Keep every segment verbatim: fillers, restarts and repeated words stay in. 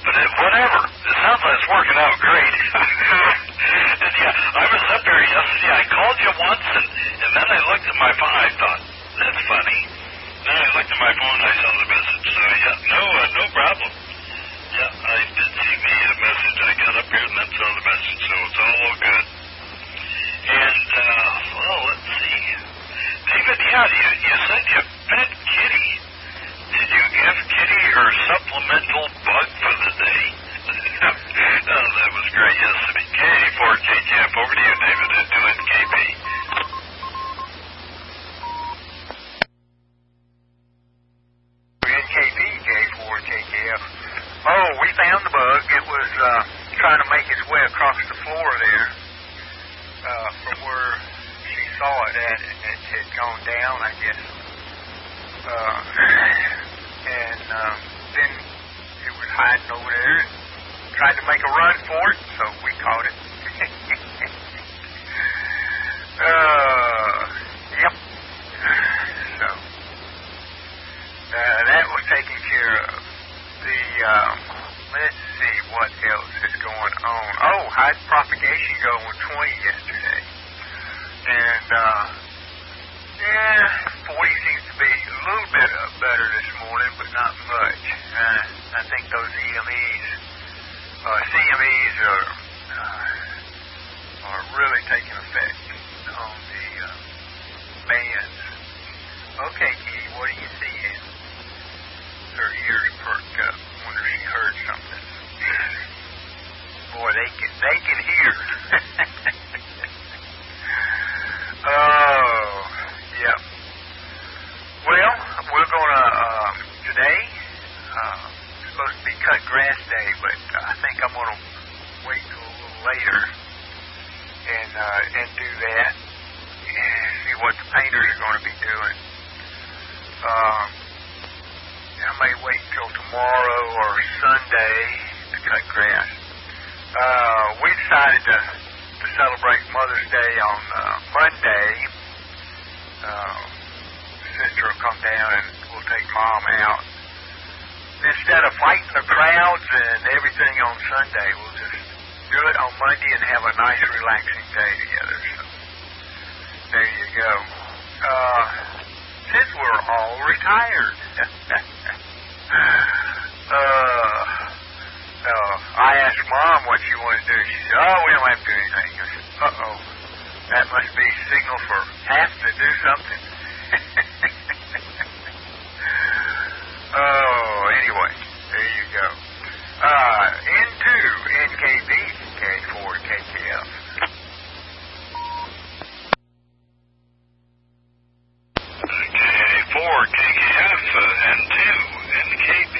but it, whatever. It sounds like it's working out great. And yeah, I was up there yesterday. I called you once, and, and then I looked at my phone. I thought, that's funny. Then I looked at my phone, and I saw the message. So, yeah, no, uh, no problem. Yeah, I did see the uh, message. I got up here and then saw the message, so it's all good. And, uh, well, let's see. David, yeah, you, you said you fed Kitty. Did you give Kitty her supplemental bug for the day? Oh, that was great yesterday. K four K K F, over to you, David, at two N K P. N K P, K four K K F. Oh, we found the bug. It was uh, trying to make its way across the floor there uh, from where she saw it at. It had gone down, I guess. Uh, and uh, then it was hiding over there and tried to make a run for it, so we caught it. uh, yep. So, uh, that was taken care of. The, um, let's see what else is going on. Oh, how'd propagation go on twenty yesterday? And, uh, yeah, forty seems to be a little bit uh, better this morning, but not much. Uh, I think those E M Es, uh, C M Es are, uh, are really taking effect on the uh, bands. Okay, Kitty, what are you seeing? Her ears perked up. Wonder if she heard something. Boy, they can, they can hear. Oh, yeah. Well, we're going to, uh, today, uh, it's supposed to be cut grass day, but I think I'm going to wait till a little later and, uh, and do that. See what the painters are going to be doing. Um, I may wait until tomorrow or Sunday to cut grass. Uh, we decided to, to celebrate Mother's Day on uh, Monday. Uh, sister will come down and we'll take Mom out. Instead of fighting the crowds and everything on Sunday, we'll just do it on Monday and have a nice, relaxing day together. So, there you go. Uh, since we're all retired. uh, uh, I asked Mom what she wanted to do. She said, oh, we don't have to do anything. I said, uh-oh. That must be a signal for half to do something. Oh, anyway, there you go. Uh, N two, N K B, K four, K K F. K four, K K F, uh, N two, N K B.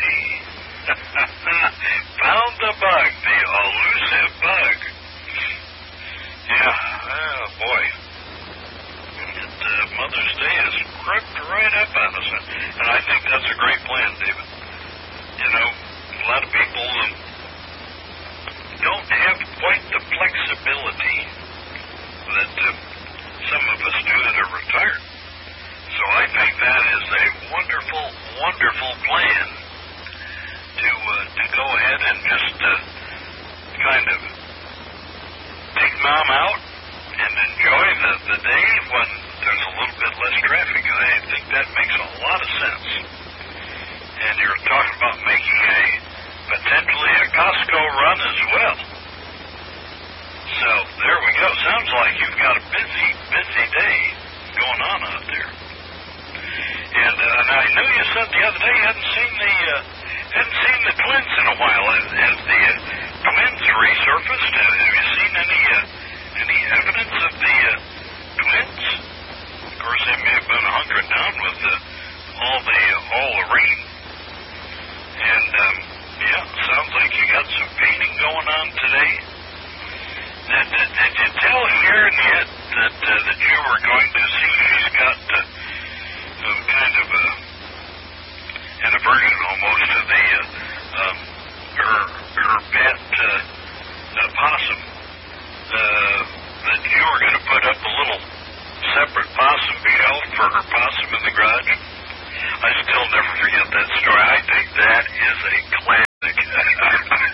Found the bug, the elusive bug. Yeah, oh boy. It, uh, Mother's Day has crept right up on us, and I think that's a great plan, David. You know, a lot of people um, don't have quite the flexibility that uh, some of us do that are retired. So I think that is a wonderful, wonderful plan to uh, to go ahead and just uh, kind of take Mom out and enjoy the, the day when there's a little bit less traffic. I think that makes a lot of sense. And you're talking about making a potentially a Costco run as well. So there we go. Sounds like you've got a busy, busy day going on out there. And, uh, and I know you said the other day you hadn't seen the uh, hadn't seen the twins in a while. Has, has the uh, twins resurfaced? Have, have you seen any uh, any evidence of the uh, twins? Of course, they may have been hunkered down with uh, all the uh, all the rain. And um, yeah, sounds like you got some painting going on today. Did, did, did you tell Sharon yet that uh, that you were going to see? She's got uh, some kind of a an aversion almost to the uh, um, her her pet uh, uh, possum. Uh, that you were going to put up a little separate possum shelf for her possum in the garage. I still never forget that story. I think that is a classic.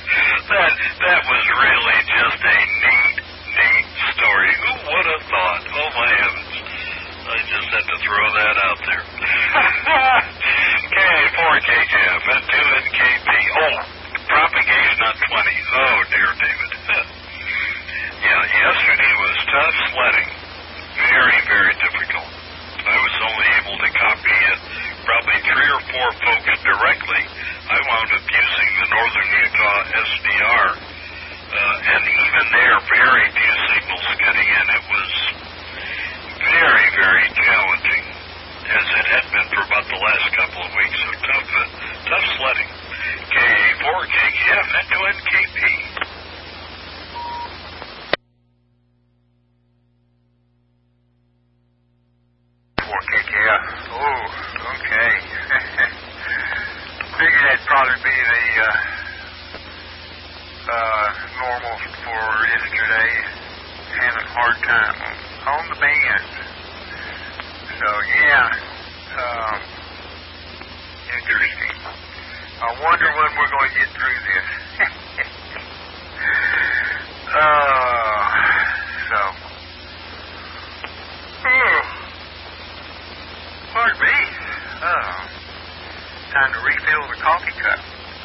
northern Utah S D R, uh, and even there, very few signals getting in. It was very, very challenging, as it had been for about the last couple of weeks. So tough, uh, tough sledding. K A four, K K F, into N K P. four K K F. Oh, okay. Figured that'd probably be the uh, uh, normal for yesterday. Having a hard time on the band. So, yeah. Um, interesting. I wonder when we're going to get through this. uh, so. Oh. Pardon me. Oh. Time to refill the coffee cup.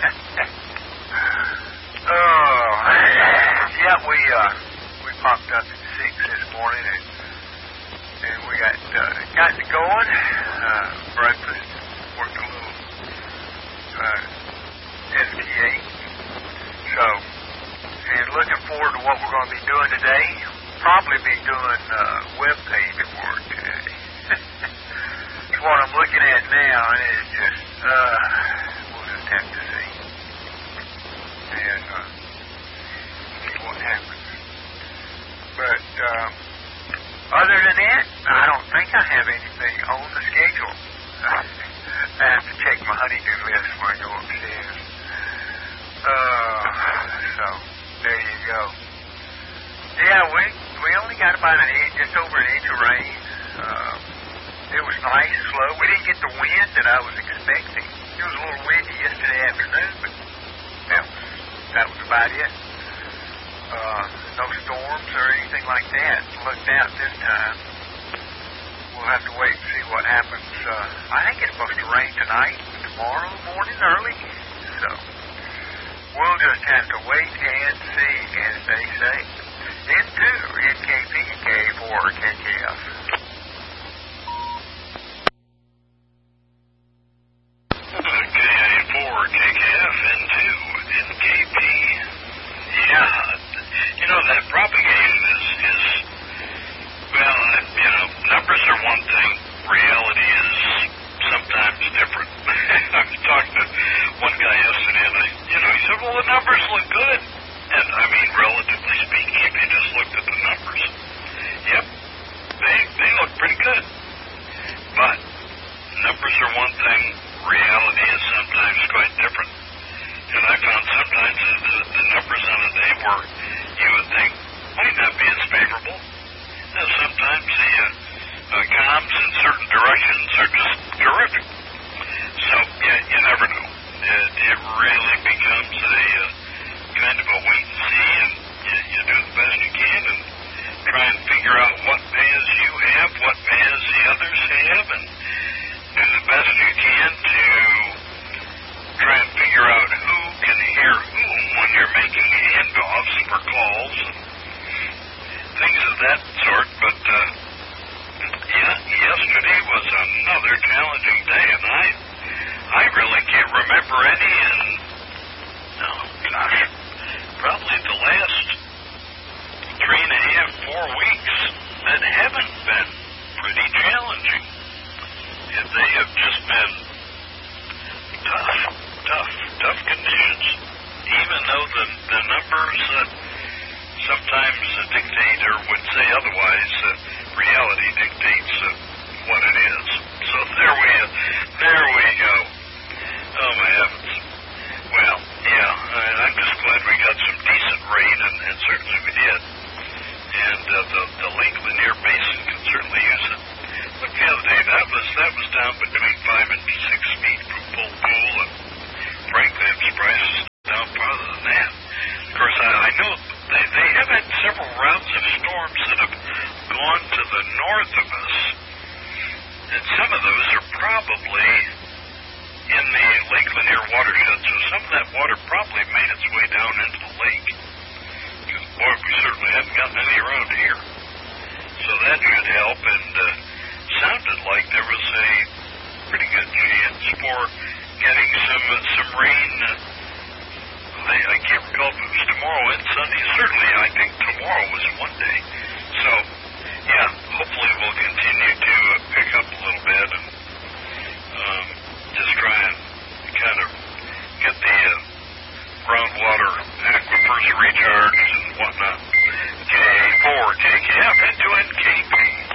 Oh. Yeah, we, uh, we popped up at six this morning and, and we got, uh, got it going. Uh, breakfast. Worked a little, uh, S T A. So, and looking forward to what we're going to be doing today. Probably be doing, uh, web page work today. That's what I'm looking at now, and it's just, uh, we'll just have to see. And, uh, see what happens. But, um, other than that, I don't think I have anything on the schedule. I have to check my honeydew list when I go upstairs. Uh, so, there you go. Yeah, we, we only got about an inch, just over an inch of rain. Uh, It was nice, slow. We didn't get the wind that I was expecting. It was a little windy yesterday afternoon, but that was, that was about it. Uh, no storms or anything like that looked out this time. We'll have to wait and see what happens. Uh, I think it's supposed to rain tonight, tomorrow morning early. So we'll just have to wait and see, as they say. Into N K P, K A four, K K F. K A four, K K F into N K P. Yeah, you know, that propagation is, is well, uh, you know, numbers are one thing. Reality is sometimes different. I was talking to one guy yesterday, and I, you know, he said, well, the numbers look good. And, I mean, relatively speaking, if you just looked at the numbers, yep, they, they look pretty good. But numbers are one thing. Reality is sometimes quite different. And I found sometimes the, the numbers on a day where you would think might not be as favorable. Now, sometimes the uh, uh, comms in certain directions are just terrific. So, yeah, you never know. It, it really becomes a uh, kind of a wait and see, and you, you do the best you can and try and figure out what paths you have, what paths the others have, and do the best you can to try and figure out who can hear whom when you're making handoffs for calls and things of that sort. But, uh, yeah, yesterday was another challenging day, and I, I really can't remember any in, oh, gosh, probably the last three and a half, four weeks that haven't been pretty challenging. And they have just been tough, tough, tough conditions. Even though the, the numbers uh, sometimes uh, dictate or would say otherwise, uh, reality dictates uh, what it is. So there we there we go. Oh, my heavens. Well, yeah, and I'm just glad we got some decent rain, and, and certainly we did. And uh, the, the Lake Lanier Basin can certainly use it. Look, the other day, that was that was down between five and six feet from full pool, and frankly, I'm surprised it's down farther than that. Of course, I, I know they, they have had several rounds of storms that have gone to the north of us, and some of those are probably in the Lake Lanier watershed, so some of that water probably made its way down into the lake. Because, boy, we certainly haven't gotten any around here. So that should help, and uh, sounded like there was a pretty good chance for getting some uh, some rain uh, groundwater aquifers recharge and whatnot. K four K K F into N K P.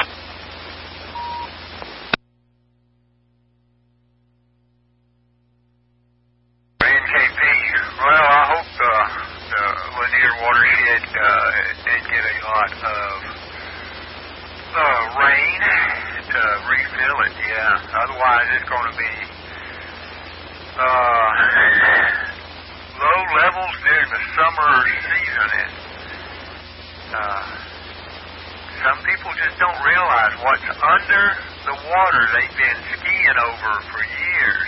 N K P. Well, I hope the, the Lanier watershed uh, did get a lot of uh, rain to refill it. Yeah. Otherwise, it's going to be uh, low levels during the summer season. And uh, some people just don't realize what's under the water they've been skiing over for years.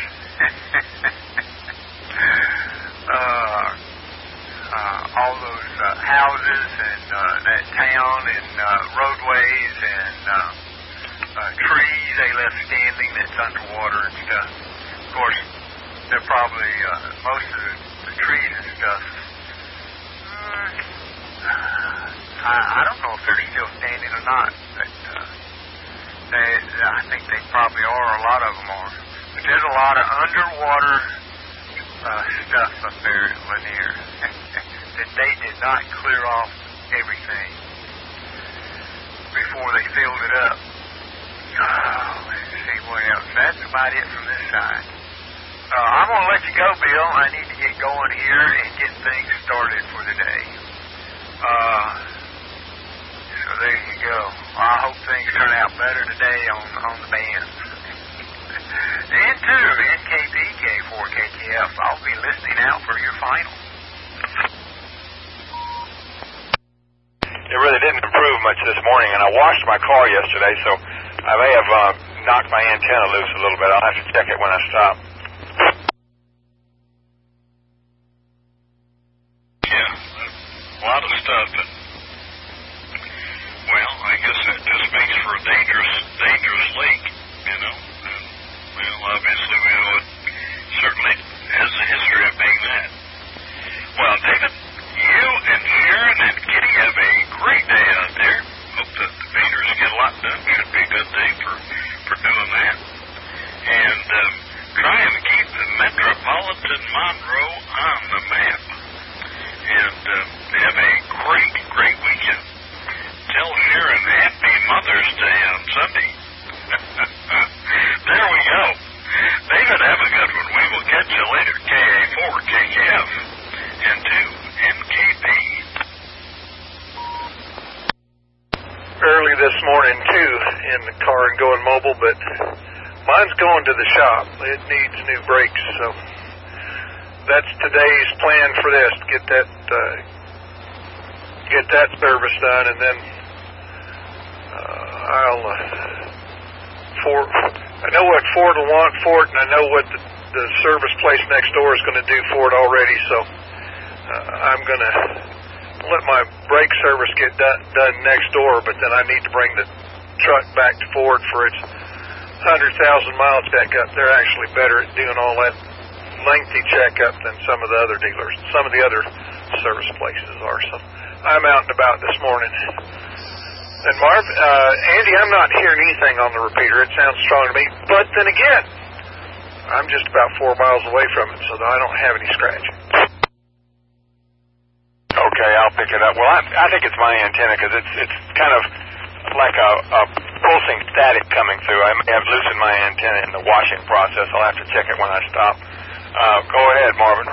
uh, uh, all those uh, houses and uh, that town and uh, roadways and uh, uh, trees they left standing that's underwater and stuff. Of course, they're probably uh, most of the, the trees and stuff. Uh, I, I don't know if they're still standing or not, but uh, they, I think they probably are. A lot of them are. But there's a lot of underwater uh, stuff up there at Lanier that they did not clear off everything before they filled it up. Oh, let's see what else. That's about it from this side. Uh, I'm going to let you go, Bill. I need to get going here and get things started for the day. Uh, so there you go. I hope things turn out better today on, on the band. And to N K P K four K K F, I'll be listening out for your final. It really didn't improve much this morning, and I washed my car yesterday, so I may have uh, knocked my antenna loose a little bit. I'll have to check it when I stop. Yeah, a lot of stuff, and well, I guess that just makes for a dangerous, dangerous lake, you know. And, well, obviously, we know it certainly has a history of being that. Well, David, you and Sharon and Kitty have a great day out there. Hope that the painters get a lot done. Should be a good day for, for doing that. And um, try and keep the metropolitan Monroe on the map. And uh, have a great, great weekend. Tell Sharon Happy Mother's Day on Sunday. There we go. David, have a good one. We will catch you later. K A four K K F and two N K P. Early this morning, too, in the car and going mobile, but mine's going to the shop. It needs new brakes, so that's today's plan for this. Get that uh, get that service done, and then uh, I'll uh, for I know what Ford will want for it, and I know what the, the service place next door is going to do for it already, so uh, I'm going to let my brake service get done, done next door, but then I need to bring the truck back to Ford for its one hundred thousand mile checkup. They're actually better at doing all that lengthy checkup than some of the other dealers, some of the other service places are. So I'm out and about this morning. And Marv, uh, Andy, I'm not hearing anything on the repeater. It sounds strong to me. But then again, I'm just about four miles away from it, so I don't have any scratching. Okay, I'll pick it up. Well, I, I think it's my antenna because it's it's kind of like a, a pulsing static coming through. I may have loosened my antenna in the washing process. I'll have to check it when I stop. Uh, go ahead, Marvin.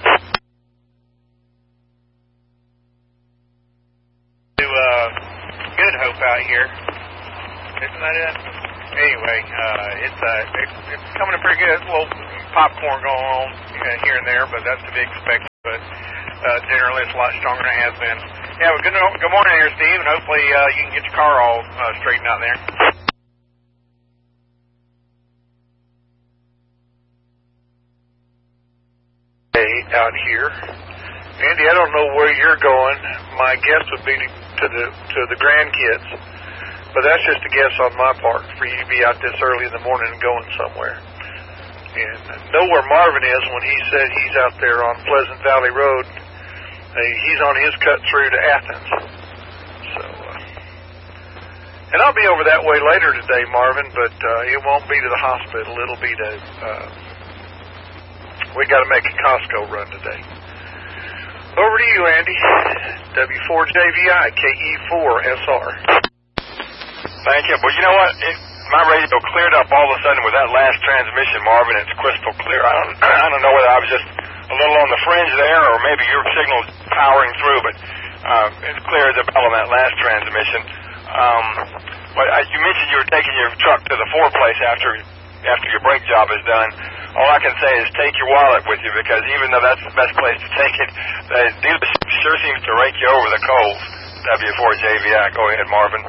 To uh, Good Hope out here, isn't that it? Anyway, uh, it's uh, it's, it's coming in pretty good. There's a little popcorn going on here and there, but that's to be expected. But uh, generally, it's a lot stronger than it has been. Yeah, well, good, good morning here, Steve, and hopefully uh, you can get your car all uh, straightened out there. Hey, out here, Andy, I don't know where you're going. My guess would be to the to the grandkids, but that's just a guess on my part for you to be out this early in the morning and going somewhere. And know where Marvin is when he said he's out there on Pleasant Valley Road. Uh, he's on his cut through to Athens. So, uh, and I'll be over that way later today, Marvin, but uh, it won't be to the hospital. It'll be to, uh, we got to make a Costco run today. to you, Andy. W four J V I, K E four S R. Thank you. Well, you know what? It, my radio cleared up all of a sudden with that last transmission, Marvin. It's crystal clear. I don't, I don't know whether I was just a little on the fringe there, or maybe your signal's powering through, but uh, it's clear as a bell on that last transmission. Um, but I, you mentioned you were taking your truck to the four-place after after your brake job is done. All I can say is take your wallet with you, because even though that's the best place to take it, the dealership sure seems to rake you over the coals. W four J V I. Go ahead, Marvin.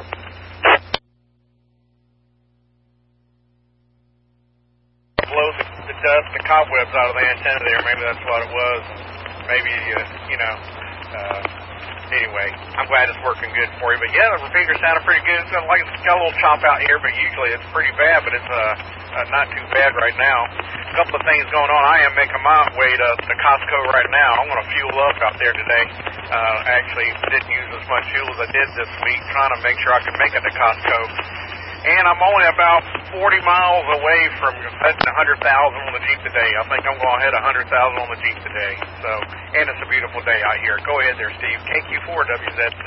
Blow the, the dust, the cobwebs out of the antenna there. Maybe that's what it was. Maybe, uh, you know, uh, anyway, I'm glad it's working good for you. But yeah, the repeater sounded pretty good. It's like it's got a little chop out here, but usually it's pretty bad, but it's uh, uh, not too bad right now. A couple of things going on. I am making my way to, to Costco right now. I'm going to fuel up out there today. Uh, actually, didn't use as much fuel as I did this week, trying to make sure I could make it to Costco. And I'm only about forty miles away from hitting one hundred thousand on the Jeep today. I think I'm going to hit one hundred thousand on the Jeep today. So, and it's a beautiful day out here. Go ahead there, Steve. K Q four W Z C.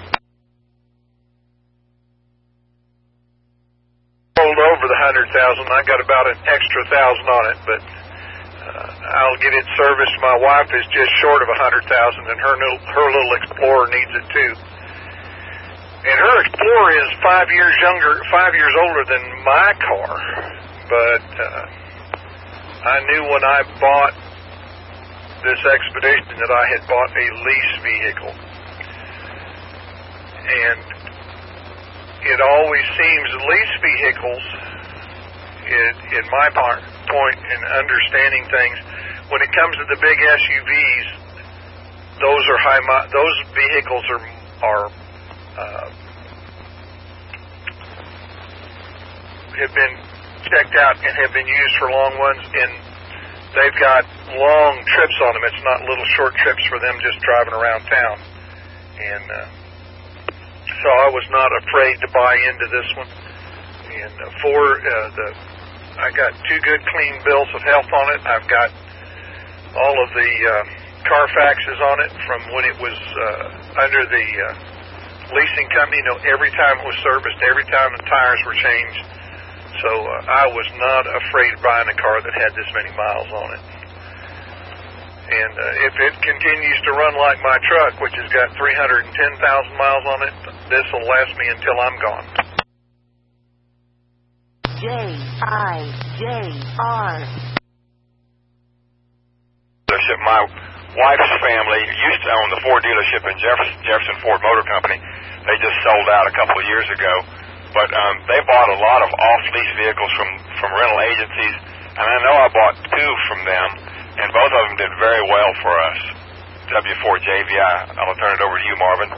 Rolled over the one hundred thousand. I got about an extra thousand on it, but uh, I'll get it serviced. My wife is just short of one hundred thousand, and her, new, her little Explorer needs it too. And her Explorer is five years younger, five years older than my car. But uh, I knew when I bought this Expedition that I had bought a lease vehicle. And it always seems lease vehicles, in, in my part, point in understanding things, when it comes to the big S U Vs, those are high. Those vehicles are are. Uh, have been checked out and have been used for long ones, and they've got long trips on them. It's not little short trips for them just driving around town. And uh, so I was not afraid to buy into this one. And uh, for uh, the, I got two good clean bills of health on it. I've got all of the uh, Carfaxes on it from when it was uh, under the uh, leasing company. You know, every time it was serviced, every time the tires were changed. So uh, I was not afraid of buying a car that had this many miles on it. And uh, if it continues to run like my truck, which has got three hundred ten thousand miles on it, this will last me until I'm gone. J I J R. My wife's family used to own the Ford dealership in Jefferson, Jefferson Ford Motor Company. They just sold out a couple of years ago. But um, they bought a lot of off-lease vehicles from, from rental agencies, and I know I bought two from them, and both of them did very well for us. W four J V I. I'll turn it over to you, Marvin.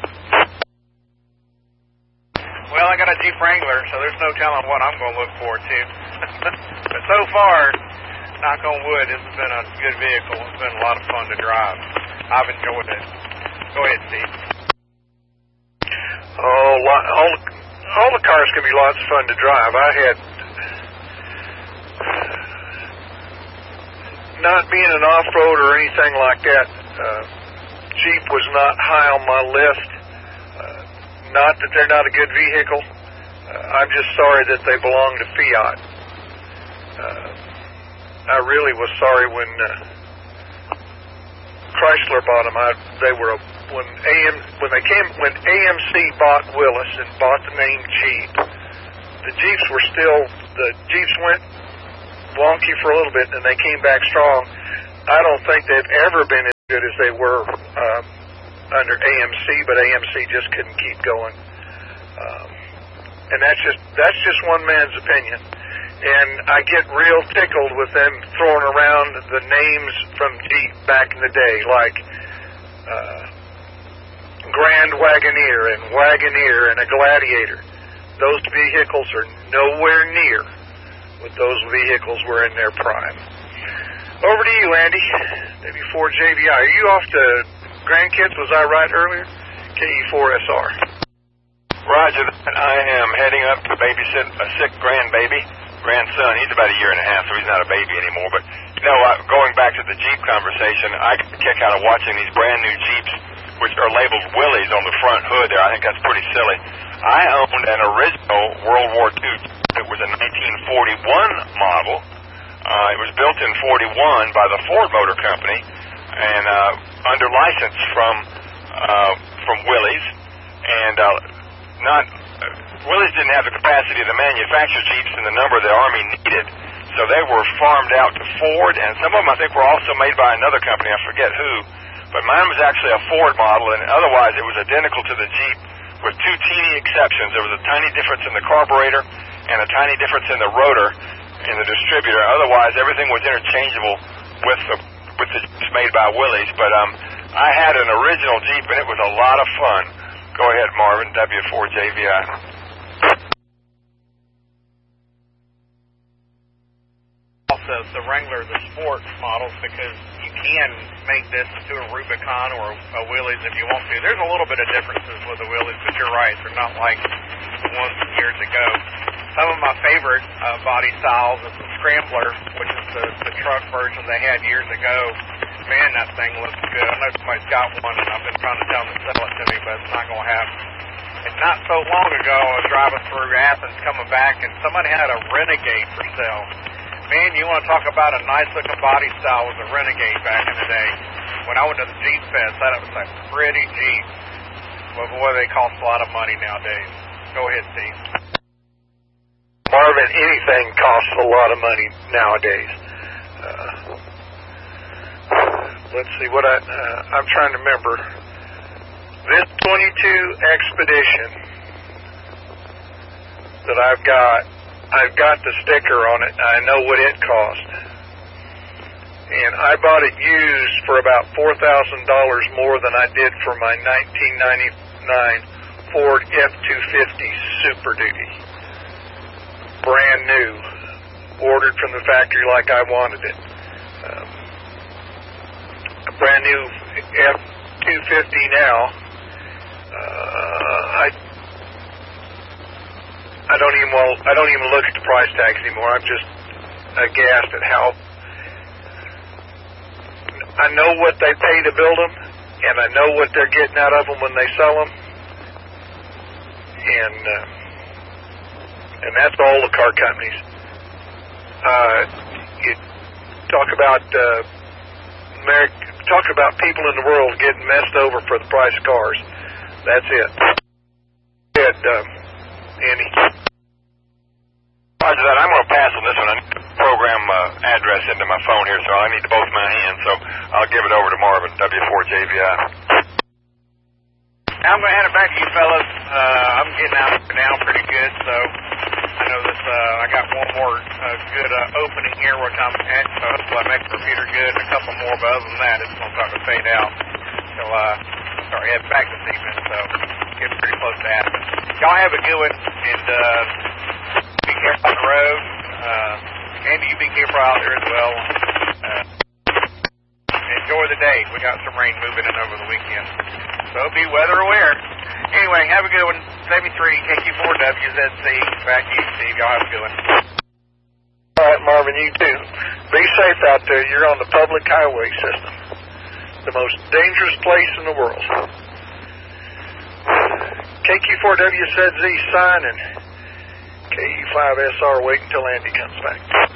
Well, I got a Jeep Wrangler, so there's no telling what I'm going to look forward to. But so far, knock on wood, this has been a good vehicle. It's been a lot of fun to drive. I've enjoyed it. Go ahead, Steve. Oh, all the, all the cars can be lots of fun to drive. I had, not being an off-road or anything like that, uh, Jeep was not high on my list. Uh, not that they're not a good vehicle. Uh, I'm just sorry that they belong to Fiat. Uh, I really was sorry when uh, Chrysler bought them. I, they were a, when A M when they came when A M C bought Willis and bought the name Jeep. The Jeeps were still the Jeeps went wonky for a little bit, and they came back strong. I don't think they've ever been as good as they were uh, under A M C, but A M C just couldn't keep going. Um, and that's just that's just one man's opinion. And I get real tickled with them throwing around the names from Jeep back in the day, like uh, Grand Wagoneer and Wagoneer and a Gladiator. Those vehicles are nowhere near what those vehicles were in their prime. Over to you, Andy. W four J V I. Are you off to grandkids? Was I right earlier? K E four S R. Roger that. I am heading up to babysit a sick grandbaby. grandson, he's about a year and a half, so he's not a baby anymore. But, you know, uh, going back to the Jeep conversation, I get a kick out of watching these brand new Jeeps, which are labeled Willys on the front hood there. I think that's pretty silly. I owned an original World War Two. It was a nineteen forty-one model. Uh, it was built in forty-one by the Ford Motor Company and uh, under license from uh, from Willys. And uh, not uh, Willys didn't have the capacity to manufacture Jeeps in the number the Army needed, so they were farmed out to Ford. And some of them, I think, were also made by another company. I forget who. But mine was actually a Ford model, and otherwise it was identical to the Jeep with two teeny exceptions. There was a tiny difference in the carburetor and a tiny difference in the rotor in the distributor. Otherwise, everything was interchangeable with the with the Jeeps made by Willys. But um, I had an original Jeep, and it was a lot of fun. Go ahead, Marvin, W four J V I. Also, the Wrangler, the sports models, because you can make this into a Rubicon or a Willys if you want to. There's a little bit of differences with the Willys, but you're right, they're not like the ones from years ago. Some of my favorite uh, body styles is the Scrambler, which is the, the truck version they had years ago. Man, that thing looks good. I know somebody's got one, and I've been trying to tell them to sell it to me, but it's not going to happen. And not so long ago, I was driving through Athens coming back, and somebody had a Renegade for sale. Man, you want to talk about a nice-looking body style with a Renegade back in the day. When I went to the Jeep Fest, that was a pretty Jeep. But boy, they cost a lot of money nowadays. Go ahead, Steve. Marvin, anything costs a lot of money nowadays. Uh, let's see what I, uh, I'm trying to remember. This twenty-two Expedition that I've got, I've got the sticker on it. I know what it cost. And I bought it used for about four thousand dollars more than I did for my nineteen ninety-nine Ford F two fifty Super Duty. Brand new. Ordered from the factory like I wanted it. Um, a brand new F two fifty now. Uh, I I don't even well, I don't even look at the price tags anymore. I'm just aghast at how I know what they pay to build them, and I know what they're getting out of them when they sell them, and uh, and that's all the car companies. Uh, you talk about uh, America, talk about people in the world getting messed over for the price of cars. That's it. Good, um, Andy. Roger that. I'm going to pass on this one. I need to program uh, address into my phone here, so I need both my hands. So I'll give it over to Marvin, W four J V I. I'm going to hand it back to you fellas. Uh, I'm getting out now pretty good, so I know this. Uh, I got one more uh, good uh, opening here, which I'm at, so hopefully I make the repeater good, and a couple more, but other than that, it's going to start to fade out. So uh, start heading back this evening, so getting pretty close to Athens. Y'all have a good one, and uh, be careful on the road. Uh, Andy, you be careful out there as well. Uh, enjoy the day. We got some rain moving in over the weekend, so be weather aware. Anyway, have a good one. seventy-three K Q four W Z C. Back to you, Steve. Y'all have a good one. All right, Marvin, you too. Be safe out there. You're on the public highway system. The most dangerous place in the world. K Q four W Z C signing. K U five S R, wait until Andy comes back.